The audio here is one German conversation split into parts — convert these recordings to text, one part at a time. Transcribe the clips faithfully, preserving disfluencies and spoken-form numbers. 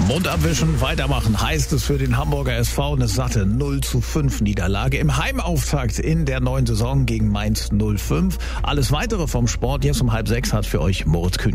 Mund abwischen, weitermachen heißt es für den Hamburger S V, eine satte null zu fünf Niederlage im Heimauftakt in der neuen Saison gegen Mainz null fünf. Alles weitere vom Sport jetzt um halb sechs hat für euch Moritz Kühn.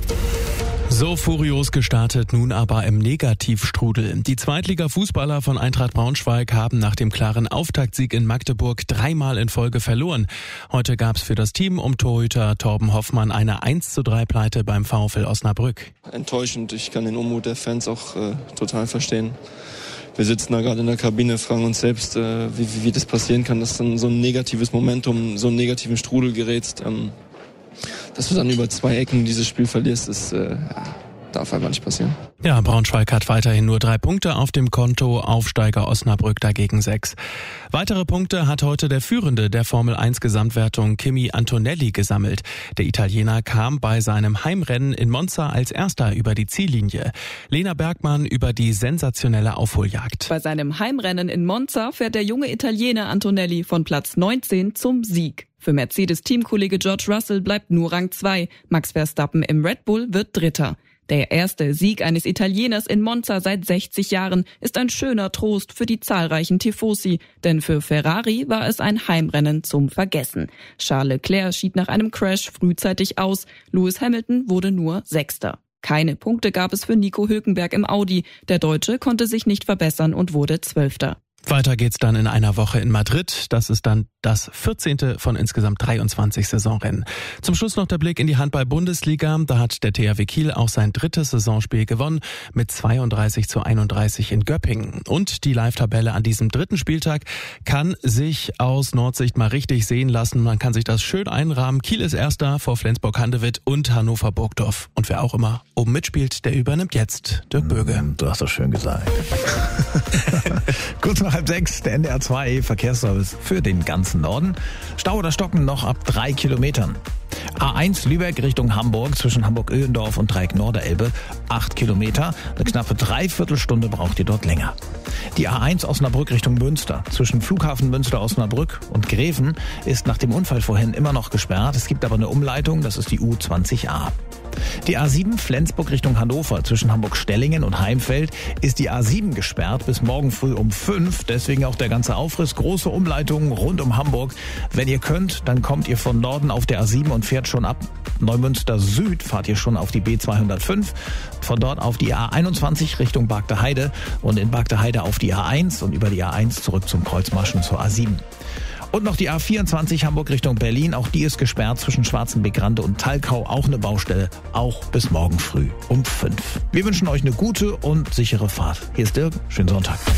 So furios gestartet, nun aber im Negativstrudel. Die Zweitliga-Fußballer von Eintracht Braunschweig haben nach dem klaren Auftaktsieg in Magdeburg dreimal in Folge verloren. Heute gab es für das Team um Torhüter Torben Hoffmann eine eins zu drei Pleite beim VfL Osnabrück. Enttäuschend, ich kann den Unmut der Fans auch äh, total verstehen. Wir sitzen da gerade in der Kabine, fragen uns selbst, äh, wie, wie, wie das passieren kann, dass dann so ein negatives Momentum, so einen negativen Strudel gerätst. Ähm, Dass du dann über zwei Ecken dieses Spiel verlierst, ist, äh, ja, darf einfach nicht passieren. Ja, Braunschweig hat weiterhin nur drei Punkte auf dem Konto, Aufsteiger Osnabrück dagegen sechs. Weitere Punkte hat heute der Führende der Formel eins Gesamtwertung Kimi Antonelli gesammelt. Der Italiener kam bei seinem Heimrennen in Monza als Erster über die Ziellinie. Lena Bergmann über die sensationelle Aufholjagd. Bei seinem Heimrennen in Monza fährt der junge Italiener Antonelli von Platz neunzehn zum Sieg. Für Mercedes-Teamkollege George Russell bleibt nur Rang zwei. Max Verstappen im Red Bull wird Dritter. Der erste Sieg eines Italieners in Monza seit sechzig Jahren ist ein schöner Trost für die zahlreichen Tifosi. Denn für Ferrari war es ein Heimrennen zum Vergessen. Charles Leclerc schied nach einem Crash frühzeitig aus. Lewis Hamilton wurde nur Sechster. Keine Punkte gab es für Nico Hülkenberg im Audi. Der Deutsche konnte sich nicht verbessern und wurde Zwölfter. Weiter geht's dann in einer Woche in Madrid. Das ist dann das vierzehnte von insgesamt dreiundzwanzig Saisonrennen. Zum Schluss noch der Blick in die Handball-Bundesliga. Da hat der T H W Kiel auch sein drittes Saisonspiel gewonnen mit zweiunddreißig zu einunddreißig in Göppingen. Und die Live-Tabelle an diesem dritten Spieltag kann sich aus Nordsicht mal richtig sehen lassen. Man kann sich das schön einrahmen. Kiel ist Erster vor Flensburg-Handewitt und Hannover-Burgdorf. Und wer auch immer oben mitspielt, der übernimmt jetzt Dirk Böge. Du hast das schön gesagt. Kurz nach halb sechs, der N D R zwei Verkehrsservice für den ganzen Norden. Stau oder Stocken noch ab drei Kilometern. A eins Lübeck Richtung Hamburg zwischen Hamburg-Öhendorf und Dreieck Norderelbe, acht Kilometer. Eine knappe Dreiviertelstunde braucht ihr dort länger. Die A eins Osnabrück Richtung Münster zwischen Flughafen Münster-Osnabrück und Greven ist nach dem Unfall vorhin immer noch gesperrt. Es gibt aber eine Umleitung, das ist die U zwanzig a. Die A sieben Flensburg Richtung Hannover zwischen Hamburg-Stellingen und Heimfeld ist die A sieben gesperrt bis morgen früh um fünf. Deswegen auch der ganze Aufriss. Große Umleitungen rund um Hamburg. Wenn ihr könnt, dann kommt ihr von Norden auf der A sieben und fährt schon ab Neumünster Süd. Fahrt ihr schon auf die B zweihundertfünf. Von dort auf die A einundzwanzig Richtung Bargteheide und in Bargteheide auf die A eins und über die A eins zurück zum Kreuzmarschen zur A sieben. Und noch die A vierundzwanzig Hamburg Richtung Berlin, auch die ist gesperrt zwischen Schwarzenbeck-Rande und Talkau, auch eine Baustelle, auch bis morgen früh um fünf. Wir wünschen euch eine gute und sichere Fahrt. Hier ist Dirk, schönen Sonntag.